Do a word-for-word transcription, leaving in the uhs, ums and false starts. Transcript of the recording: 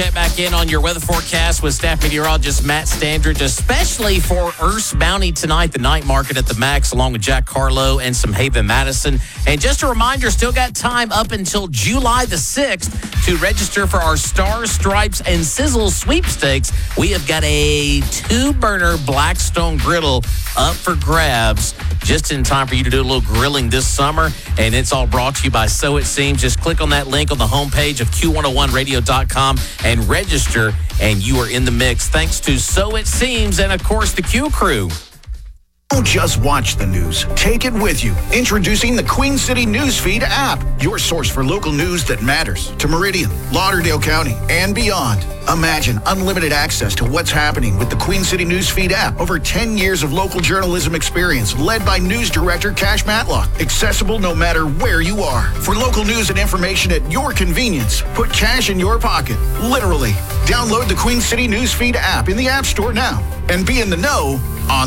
check back in on your weather forecast with staff meteorologist Matt Standridge, especially for Earth's Bounty tonight, the night market at the Max, along with Jack Harlow and some Haven Madison. And just a reminder, still got time up until July the sixth to register for our Stars, Stripes, and Sizzle sweepstakes. We have got a two-burner Blackstone griddle up for grabs just in time for you to do a little grilling this summer. And it's all brought to you by So It Seems. Just click on that link on the homepage of Q one oh one radio dot com and register, and you are in the mix. Thanks to So It Seems and, of course, the Q Crew. Don't just watch the news. Take it with you. Introducing the Queen City Newsfeed app, your source for local news that matters to Meridian, Lauderdale County, and beyond. Imagine unlimited access to what's happening with the Queen City Newsfeed app. Over ten years of local journalism experience led by news director Cash Matlock. Accessible no matter where you are. For local news and information at your convenience, put cash in your pocket. Literally. Download the Queen City Newsfeed app in the App Store now and be in the know